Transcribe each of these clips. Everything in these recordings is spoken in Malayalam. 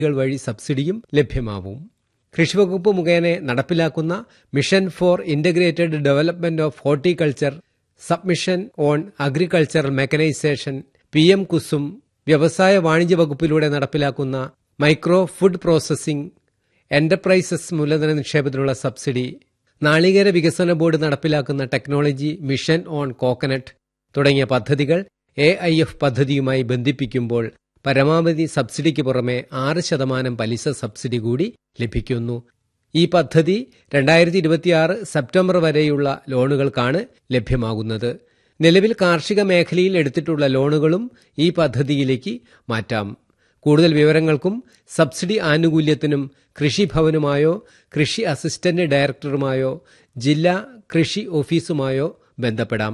വഴി സബ്സിഡിയും ലഭ്യമാവും. കൃഷിവകുപ്പ് മുഖേന നടപ്പിലാക്കുന്ന mission four integrated development of horticulture, submission on agricultural mechanisation, PM Kusum, വ്യവസായ വാണിജ്യ വകുപ്പിലൂടെ നടപ്പിലാക്കുന്ന മൈക്രോ ഫുഡ് പ്രോസസിംഗ് എന്റർപ്രൈസസ് മൂലധന നിക്ഷേപത്തിനുള്ള സബ്സിഡി, നാളികേര വികസന ബോർഡ് നടപ്പിലാക്കുന്ന ടെക്നോളജി മിഷൻ ഓൺ കോക്കനട്ട് തുടങ്ങിയ പദ്ധതികൾ AIF പദ്ധതിയുമായി ബന്ധിപ്പിക്കുമ്പോൾ പരമാവധി സബ്സിഡിക്ക് പുറമെ 6% പലിശ സബ്സിഡി കൂടി ലഭിക്കുന്നു. ഈ പദ്ധതി 2026 സെപ്റ്റംബർ വരെയുള്ള ലോണുകൾക്കാണ് ലഭ്യമാകുന്നത്. നിലവിൽ കാർഷിക മേഖലയിൽ എടുത്തിട്ടുള്ള ലോണുകളും ഈ പദ്ധതിയിലേക്ക് മാറ്റാം. കൂടുതൽ വിവരങ്ങൾക്കും സബ്സിഡി ആനുകൂല്യത്തിനും കൃഷിഭവനുമായോ കൃഷി അസിസ്റ്റന്റ് ഡയറക്ടറുമായോ ജില്ലാ കൃഷി ഓഫീസുമായോ ബന്ധപ്പെടാം.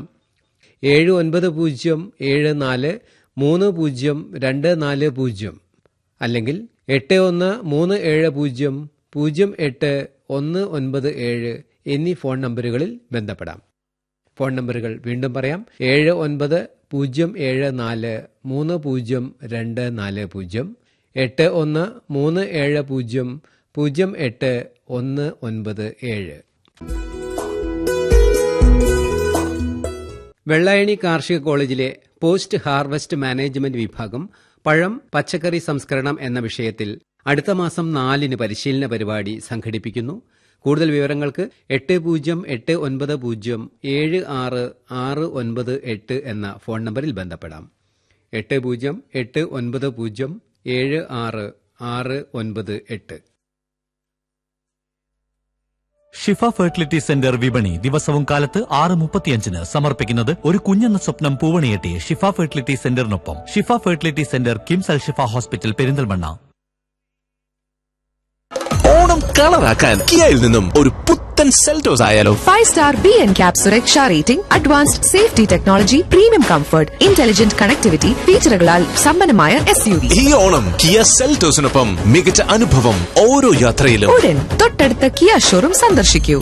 7907430240 അല്ലെങ്കിൽ 8137008197 എന്നീ ഫോൺ നമ്പറുകളിൽ ബന്ധപ്പെടാം. ഫോൺ നമ്പറുകൾ വീണ്ടും പറയാം: 7907430240, 8137008197. വെള്ളായണി കാർഷിക കോളേജിലെ പോസ്റ്റ് ഹാർവസ്റ്റ് മാനേജ്മെന്റ് വിഭാഗം പഴം പച്ചക്കറി സംസ്കരണം എന്ന വിഷയത്തിൽ അടുത്ത മാസം 4 പരിശീലന പരിപാടി സംഘടിപ്പിക്കുന്നു. കൂടുതൽ വിവരങ്ങൾക്ക് 8080766998 എന്ന ഫോൺ നമ്പറിൽ ബന്ധപ്പെടാം. 8080766998. ഷിഫ ഫെർട്ടിലിറ്റി സെന്റർ വിപണി ദിവസവും കാലത്ത് 6:35 സമർപ്പിക്കുന്നത് ഒരു കുഞ്ഞെന്ന സ്വപ്നം പൂവണിയെത്തി ഷിഫ ഫെർട്ടിലിറ്റി സെന്ററിനൊപ്പം. ഷിഫ ഫെർട്ടിലിറ്റി സെന്റർ, കിംസ് അൽ ഷിഫ ഹോസ്പിറ്റൽ, പെരിന്തൽമണ്ണ. ഓണം കളറാക്കാൻ കിയയിൽ നിന്നും ഒരു പുത്തൻ സെൽറ്റോസ് ആയാലോ? 5-star BNCAP സുരക്ഷാ rating, advanced safety technology, premium comfort, intelligent connectivity ഫീച്ചറുകളാൽ സമ്പന്നമായ SUV. ഈ ഓണം കിയ സെൽറ്റോസിനൊപ്പം മികച്ച അനുഭവം ഓരോ യാത്രയിലും. ഉടൻ തൊട്ടടുത്ത കിയ ഷോറൂം സന്ദർശിക്കൂ.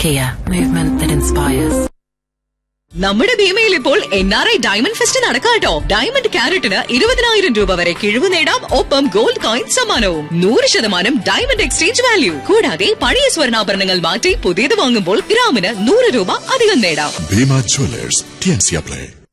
നമ്മുടെ ഭീമയിൽ ഇപ്പോൾ NRI ഡയമണ്ട് ഫെസ്റ്റ് നടക്കാട്ടോ. ഡയമണ്ട് ക്യാരറ്റിന് 20,000 രൂപ വരെ കിഴിവ് നേടാം. ഒപ്പം ഗോൾഡ് കോയിൻ സമ്മാനവും. 100% ഡയമണ്ട് എക്സ്ചേഞ്ച് വാല്യൂ. കൂടാതെ പഴയ സ്വർണ്ണാഭരണങ്ങൾ മാറ്റി പുതിയത് വാങ്ങുമ്പോൾ ഗ്രാമിന് 100 രൂപ അധികം നേടാം. Bhima Jewellers, TNC.